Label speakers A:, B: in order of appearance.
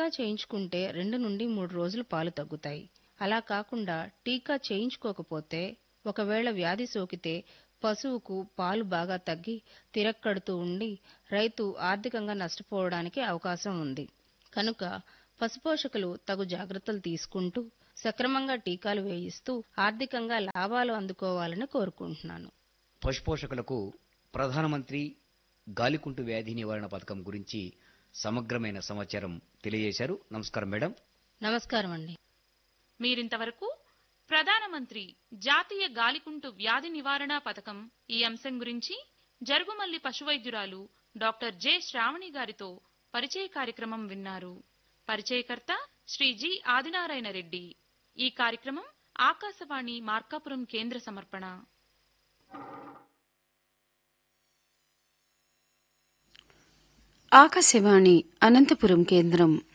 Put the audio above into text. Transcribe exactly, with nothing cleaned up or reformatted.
A: టీకా చేయించుకుంటే రెండు నుండి మూడు రోజులు పాలు తగ్గుతాయి. అలా కాకుండా టీకా చేయించుకోకపోతే ఒకవేళ వ్యాధి సోకితే పశువుకు పాలు బాగా తగ్గి తిరక్కడుతూ ఉండి రైతు ఆర్థికంగా నష్టపోవడానికి అవకాశం ఉంది. కనుక పశుపోషకులు తగు జాగ్రత్తలు తీసుకుంటూ సక్రమంగా టీకాలు వేయిస్తూ ఆర్థికంగా లాభాలు అందుకోవాలని కోరుకుంటున్నాను.
B: పశుపోషకులకు ప్రధానమంత్రి గాలికుంటు వ్యాధి నివారణ పథకం గురించి సమగ్రమైన సమాచారం తెలియజేశారు. నమస్కారం మేడం.
A: నమస్కారం అండి.
C: మీరింతవరకు ప్రధానమంత్రి జాతీయ గాలికుంటు వ్యాధి నివారణ పథకం ఈ అంశం గురించి జరుగుమల్లి పశువైద్యురాలు డాక్టర్ జె శ్రావణి గారితో పరిచయ కార్యక్రమం విన్నారు. పరిచయకర్త శ్రీ జి ఆదినారాయణ రెడ్డి. ఈ కార్యక్రమం ఆకాశవాణి మార్కాపురం కేంద్ర సమర్పణ.
D: ఆకాశవాణి అనంతపురం కేంద్రం.